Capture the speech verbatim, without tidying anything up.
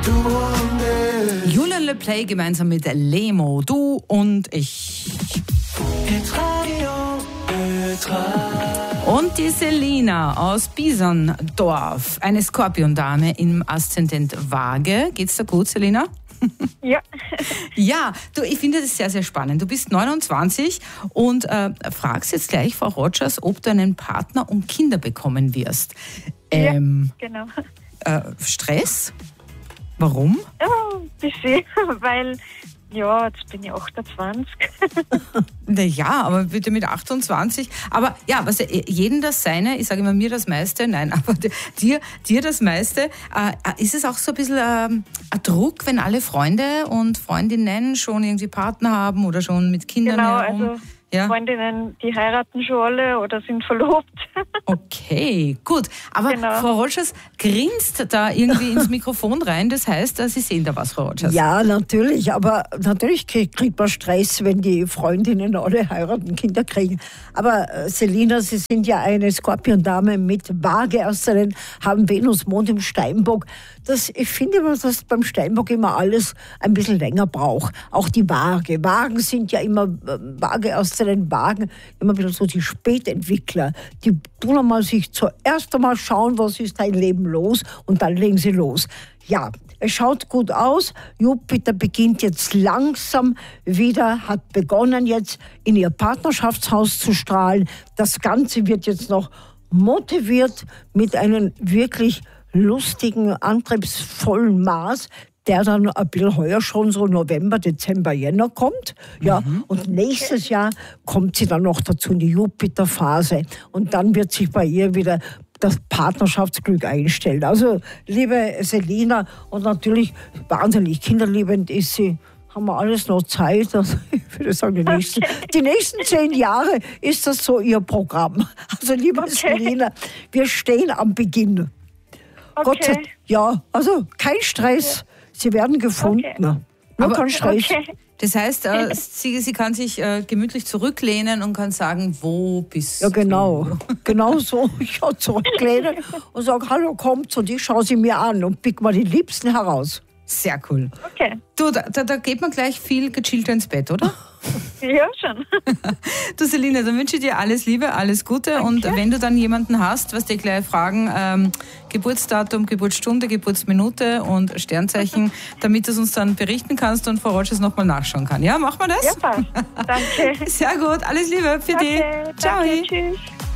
du und ich. Julian Le Play gemeinsam mit Lemo, du und ich. Hitradio Ötra. Und die Selina aus Biserndorf, eine Skorpiondame im Aszendent Waage. Geht's dir gut, Selina? Ja. Ja, du, ich finde das sehr, sehr spannend. Du bist neunundzwanzig und äh, fragst jetzt gleich Frau Rogers, ob du einen Partner und Kinder bekommen wirst. Ähm, Ja, genau. äh, Stress? Warum? Ja, ein bisschen, weil, ja, jetzt bin ich achtundzwanzig. Naja, aber bitte mit achtundzwanzig. Aber ja, was jeden das Seine, ich sage immer mir das meiste, nein, aber dir, dir das meiste. Äh, ist es auch so ein bisschen ähm, ein Druck, wenn alle Freunde und Freundinnen schon irgendwie Partner haben oder schon mit Kindern Genau, herum? also Ja. Freundinnen, die heiraten schon alle oder sind verlobt. Okay, gut. Aber Genau. Frau Rogers grinst da irgendwie ins Mikrofon rein. Das heißt, Sie sehen da was, Frau Rogers. Ja, natürlich, aber natürlich kriegt man Stress, wenn die Freundinnen alle heiraten, Kinder kriegen. Aber äh, Selina, Sie sind ja eine Skorpiondame mit Waage außerdem, haben Venus, Mond im Steinbock. Das, ich finde immer, dass beim Steinbock immer alles ein bisschen länger braucht. Auch die Waage. Wagen sind ja immer, äh, Waage aus den Wagen, immer wieder so die Spätentwickler. Die tun einmal sich zuerst einmal schauen, was ist dein Leben los und dann legen sie los. Ja, es schaut gut aus. Jupiter beginnt jetzt langsam wieder, hat begonnen jetzt in ihr Partnerschaftshaus zu strahlen. Das Ganze wird jetzt noch motiviert mit einem wirklich lustigen, antriebsvollen Mars, der dann ein bisschen heuer schon so November, Dezember, Jänner kommt. Ja, mhm. Und nächstes Jahr kommt sie dann noch dazu in die Jupiterphase. Und dann wird sich bei ihr wieder das Partnerschaftsglück einstellen. Also, liebe Selina, und natürlich wahnsinnig kinderliebend ist sie, haben wir alles noch Zeit. Also, ich würde sagen, die nächsten, okay. die nächsten zehn Jahre ist das so ihr Programm. Also, liebe okay. Selina, wir stehen am Beginn. Okay. Gott sei Dank, ja, also kein Stress. Ja. Sie werden gefunden. Okay. Nur aber, kein Stress. Okay. Das heißt, äh, sie, sie kann sich äh, gemütlich zurücklehnen und kann sagen, wo bist du? Ja, genau. Du? Genau so. Ich kann zurücklehnen und sage, hallo, kommt. Und ich schaue sie mir an und pick mal die Liebsten heraus. Sehr cool. Okay. Du, da, da geht man gleich viel gechillter ins Bett, oder? Ja, schon. Du, Selina, dann wünsche ich dir alles Liebe, alles Gute. Danke. Und wenn du dann jemanden hast, was dir gleich fragen, ähm, Geburtsdatum, Geburtsstunde, Geburtsminute und Sternzeichen, damit du es uns dann berichten kannst und Frau Rogers nochmal nachschauen kann. Ja, machen wir das? Ja, passt. Danke. Sehr gut, alles Liebe für okay, dich. Ciao. Danke, tschüss.